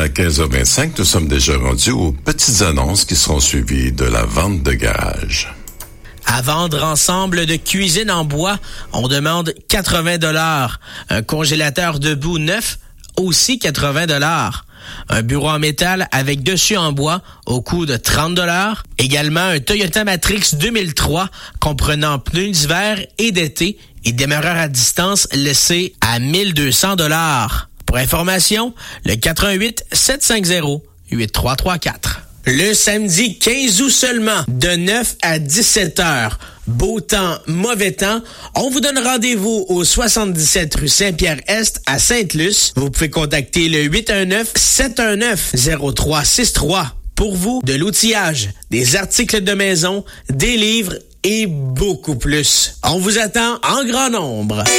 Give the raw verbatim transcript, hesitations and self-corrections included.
quinze heures vingt-cinq, nous sommes déjà rendus aux petites annonces qui seront suivies de la vente de garage. À vendre ensemble de cuisine en bois, on demande quatre-vingts dollars. Un congélateur debout neuf, aussi quatre-vingts dollars. Un bureau en métal avec dessus en bois au coût de trente dollars. Également un Toyota Matrix deux mille trois comprenant pneus d'hiver et d'été et démarreur à distance laissé à mille deux cents dollars. Pour information, le quatre un huit sept cinq zéro huit trois trois quatre. Le samedi quinze août seulement, de neuf à dix-sept heures. Beau temps, mauvais temps. On vous donne rendez-vous au soixante-dix-sept rue Saint-Pierre-Est à Sainte-Luce. Vous pouvez contacter le huit un neuf sept un neuf zéro trois six trois. Pour vous, de l'outillage, des articles de maison, des livres et beaucoup plus. On vous attend en grand nombre.